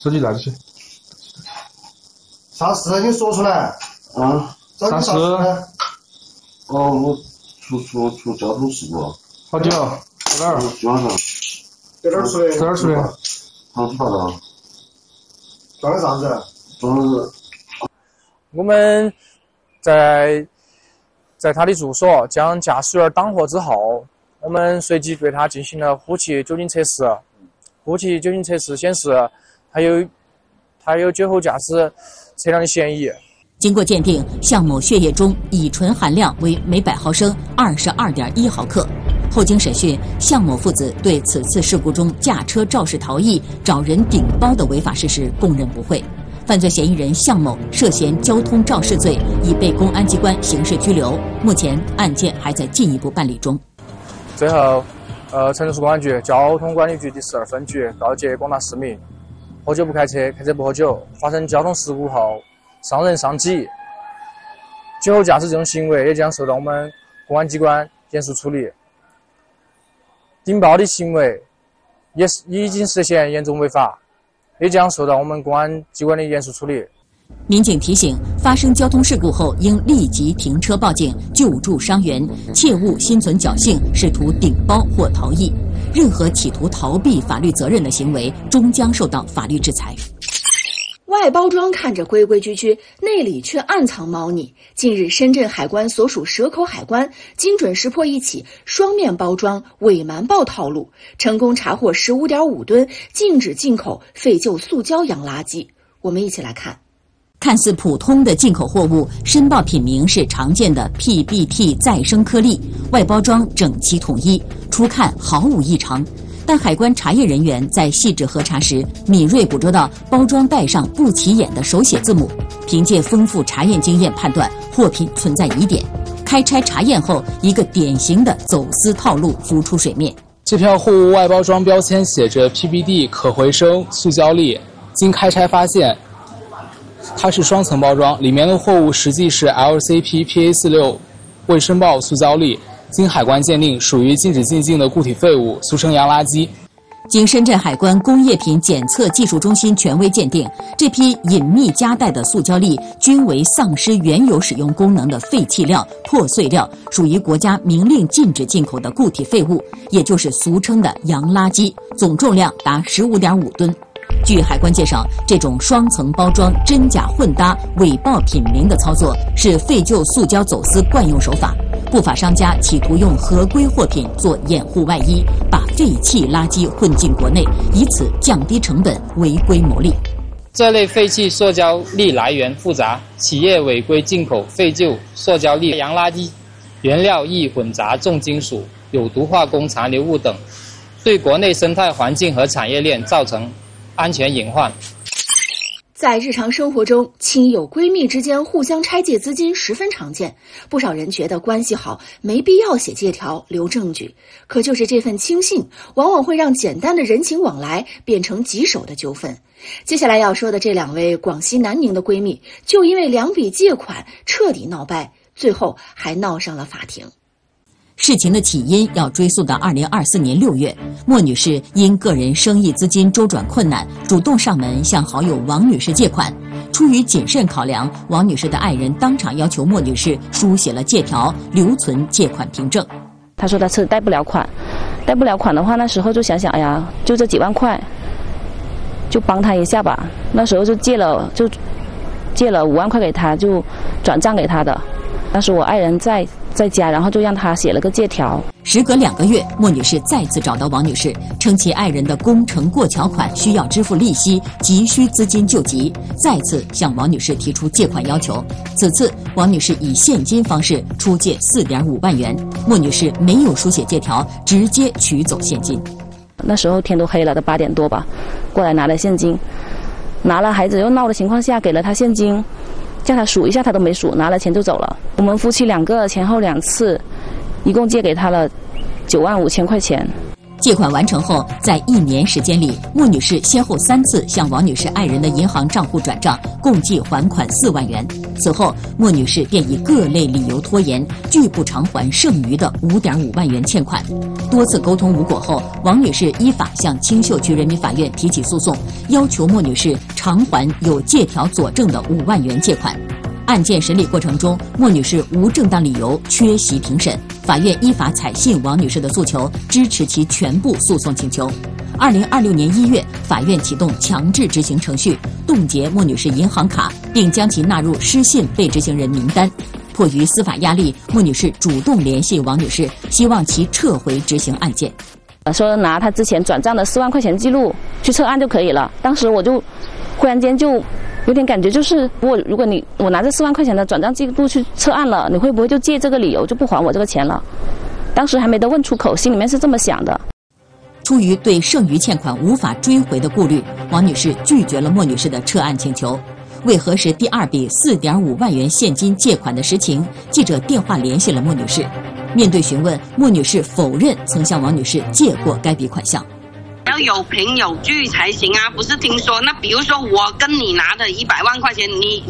手机拿起。 啥事？你说出来。 啊？ 啥事？ 哦，我出交通事故了。 好久？在哪儿？ 晚上。 在哪儿出的？ 在哪儿出的？ 长沙的。 撞的啥子？ 撞的。 我们在他的住所将驾驶员挡获之后，我们随即对他进行了呼气酒精测试。呼气酒精测试显示，他有酒后驾驶车辆的嫌疑。 经过鉴定，向某血液中乙醇含量为每百毫升22.1毫克。后经审讯，向某父子对此次事故中驾车肇事逃逸、找人顶包的违法事实供认不讳。犯罪嫌疑人向某涉嫌交通肇事罪，已被公安机关刑事拘留。目前案件还在进一步办理中。 最后，成都市公安局交通管理局第12分局告诫广大市民：喝酒不开车，开车不喝酒。发生交通事故后伤人伤己，酒后驾驶这种行为也将受到我们公安机关严肃处理。顶包的行为也是已经涉嫌严重违法，也将受到我们公安机关的严肃处理。 民警提醒：发生交通事故后，应立即停车报警，救助伤员，切勿心存侥幸，试图顶包或逃逸。任何企图逃避法律责任的行为，终将受到法律制裁。 外包装看着规规矩矩，内里却暗藏猫腻。近日，深圳海关所属蛇口海关精准识破一起双面包装伪瞒报套路，成功查获15.5吨禁止进口废旧塑胶洋垃圾。我们一起来看。 看似普通的进口货物，申报品名是常见的 PBT 再生颗粒，外包装整齐统一，初看毫无异常。但海关查验人员在细致核查时，敏锐捕捉到包装袋上不起眼的手写字母，凭借丰富查验经验判断货品存在疑点。开拆查验后，一个典型的走私套路浮出水面。 这条货物外包装标签写着 PBD 可回收塑胶粒，经开拆发现它是双层包装，里面的货物实际是 LCP PA46 未申报塑胶粒，经海关鉴定属于禁止进境的固体废物，俗称洋垃圾。 经深圳海关工业品检测技术中心权威鉴定，这批隐秘夹带的塑胶粒均为丧失原有使用功能的废弃料、破碎料，属于国家明令禁止进口的固体废物，也就是俗称的洋垃圾，总重量达15.5吨。据海关介绍，这种双层包装、真假混搭、伪报品名的操作是废旧塑胶走私惯用手法。不法商家企图用合规货品做掩护外衣，把废弃垃圾混进国内，以此降低成本，违规牟利。 这类废弃塑胶粒来源复杂，企业违规进口废旧塑胶粒、洋垃圾，原料易混杂重金属、有毒化工残留物等，对国内生态环境和产业链造成安全隐患。 在日常生活中，亲友闺蜜之间互相拆借资金十分常见，不少人觉得关系好，没必要写借条留证据。可就是这份轻信，往往会让简单的人情往来变成棘手的纠纷。接下来要说的这两位广西南宁的闺蜜，就因为2笔借款彻底闹掰，最后还闹上了法庭。 事情的起因要追溯到2024年6月，莫女士因个人生意资金周转困难，主动上门向好友王女士借款。出于谨慎考量，王女士的爱人当场要求莫女士书写了借条，留存借款凭证。 她说她是贷不了款，贷不了款的话，那时候就想想，哎呀，就这几万块，就帮她一下吧。那时候就借了5万块给她，就转账给她的。当时我爱人在家，然后就让他写了个借条。 时隔2个月，莫女士再次找到王女士，称其爱人的工程过桥款需要支付利息，急需资金救急，再次向王女士提出借款要求。此次王女士以现金方式出借4.5万元，莫女士没有书写借条，直接取走现金。 那时候天都黑了，都8点多吧，过来拿了现金，拿了孩子又闹的情况下，给了他现金。叫他数一下，他都没数，拿了钱就走了。我们夫妻2个前后2次，一共借给他了9万5千块钱。 借款完成后，在1年时间里，莫女士先后3次向王女士爱人的银行账户转账，共计还款4万元。此后，莫女士便以各类理由拖延，拒不偿还剩余的5.5万元欠款。多次沟通无果后，王女士依法向青秀区人民法院提起诉讼，要求莫女士偿还有借条佐证的5万元借款。案件审理过程中，莫女士无正当理由缺席庭审，法院依法采信王女士的诉求，支持其全部诉讼请求。2026年1月，法院启动强制执行程序，冻结莫女士银行卡，并将其纳入失信被执行人名单。迫于司法压力，莫女士主动联系王女士，希望其撤回执行案件。 说拿她之前转账的4万块钱记录去撤案就可以了。当时我就忽然间就有点感觉，就是如果我拿这4万块钱的转账记录去撤案了，你会不会就借这个理由就不还我这个钱了？当时还没得问出口，心里面是这么想的。 出于对剩余欠款无法追回的顾虑，王女士拒绝了莫女士的撤案请求。为核实第2笔4.5万元现金借款的实情，记者电话联系了莫女士。面对询问，莫女士否认曾向王女士借过该笔款项。 要有凭有据才行啊，不是听说。那比如说我跟你拿的100万块钱，你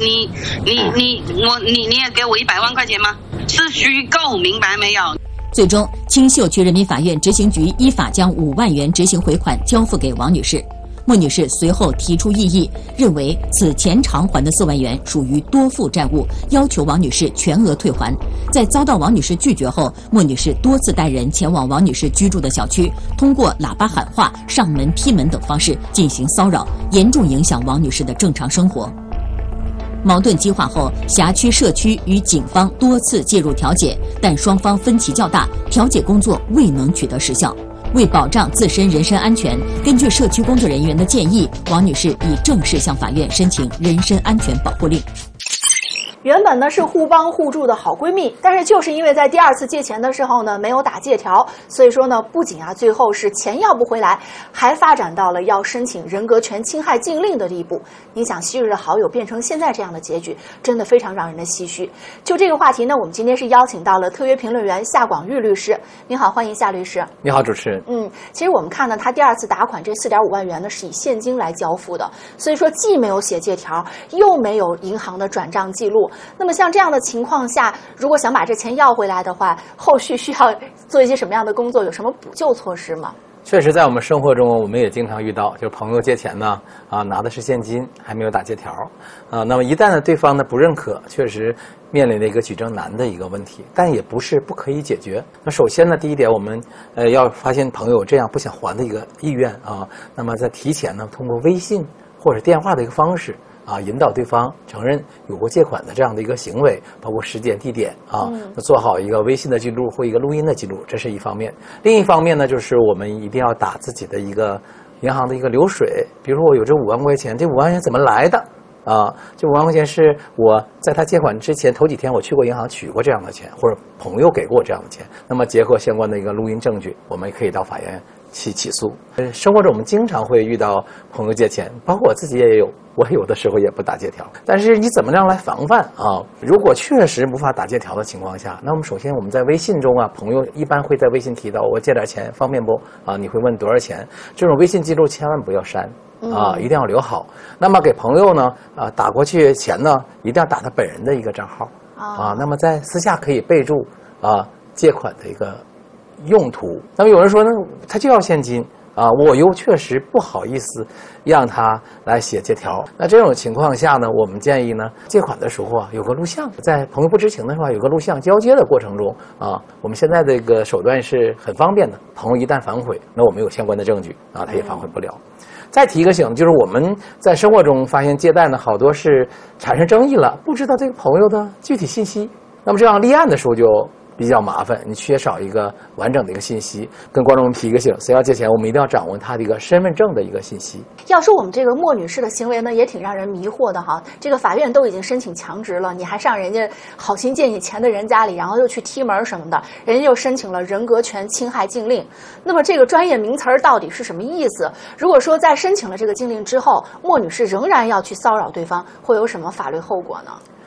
也给我100万块钱吗？是虚构，明白没有？ 最终，青秀区人民法院执行局依法将5万元执行回款交付给王女士。莫女士随后提出异议，认为此前偿还的4万元属于多付债务，要求王女士全额退还。在遭到王女士拒绝后，莫女士多次带人前往王女士居住的小区，通过喇叭喊话、上门踢门等方式进行骚扰，严重影响王女士的正常生活。矛盾激化后，辖区社区与警方多次介入调解，但双方分歧较大，调解工作未能取得实效。为保障自身人身安全，根据社区工作人员的建议，王女士已正式向法院申请人身安全保护令。 原本呢是互帮互助的好闺蜜，但是就是因为在第2次借钱的时候呢没有打借条，所以说呢不仅最后是钱要不回来，还发展到了要申请人格权侵害禁令的地步。你想昔日的好友变成现在这样的结局，真的非常让人的唏嘘。就这个话题呢，我们今天是邀请到了特约评论员夏广玉律师。您好，欢迎夏律师。 你好，主持人。 其实我们看呢，他第2次打款这4.5万元呢是以现金来交付的，所以说既没有写借条，又没有银行的转账记录。那么像这样的情况下，如果想把这钱要回来的话，后续需要做一些什么样的工作？有什么补救措施吗？ 确实，在我们生活中，我们也经常遇到，就是朋友借钱呢，拿的是现金，还没有打借条，那么一旦呢对方呢不认可，确实面临了一个举证难的一个问题，但也不是不可以解决。那首先呢，第一点，我们要发现朋友这样不想还的一个意愿那么在提前呢，通过微信或者电话的一个方式。引导对方承认有过借款的这样的一个行为，包括时间、地点那做好一个微信的记录或一个录音的记录，这是一方面。另一方面呢，就是我们一定要打自己的一个银行的一个流水，比如说我有这5万块钱，这5万块钱怎么来的这5万块钱是我在他借款之前头几天我去过银行取过这样的钱，或者朋友给过我这样的钱，那么结合相关的一个录音证据，我们可以到法院去起诉。生活中我们经常会遇到朋友借钱，包括我自己也有，我有的时候也不打借条。但是你怎么样来防范如果确实无法打借条的情况下，那我们首先我们在微信中朋友一般会在微信提到我借点钱方便不你会问多少钱，这种微信记录千万不要删一定要留好。那么给朋友呢打过去钱呢，一定要打他本人的一个账号那么在私下可以备注借款的一个用途。那么有人说呢，他就要现金我又确实不好意思让他来写借条。那这种情况下呢，我们建议呢，借款的时候有个录像，在朋友不知情的时候有个录像，交接的过程中我们现在这个手段是很方便的。朋友一旦反悔，那我们有相关的证据他也反悔不了。再提一个醒，就是我们在生活中发现借贷呢，好多是产生争议了，不知道这个朋友的具体信息，那么这样立案的时候就比较麻烦，你缺少一个完整的一个信息。跟观众们提一个醒，谁要借钱，我们一定要掌握他的一个身份证的一个信息。 要说我们这个莫女士的行为呢，也挺让人迷惑的哈。这个法院都已经申请强执了，你还上人家好心借你钱的人家里，然后又去踢门什么的，人家又申请了人格权侵害禁令。那么这个专业名词到底是什么意思？如果说在申请了这个禁令之后，莫女士仍然要去骚扰对方，会有什么法律后果呢？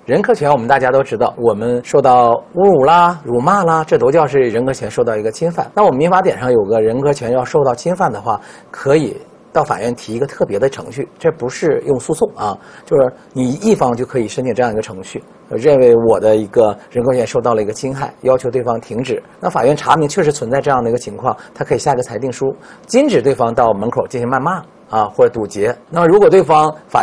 人格权我们大家都知道，我们受到侮辱啦、辱骂啦，这都叫是人格权受到一个侵犯。那我们民法典上有个人格权要受到侵犯的话，可以到法院提一个特别的程序，这不是用诉讼啊，就是你一方就可以申请这样一个程序，认为我的一个人格权受到了一个侵害，要求对方停止。那法院查明确实存在这样的一个情况，他可以下个裁定书，禁止对方到门口进行谩骂啊或者堵截。那么如果对方法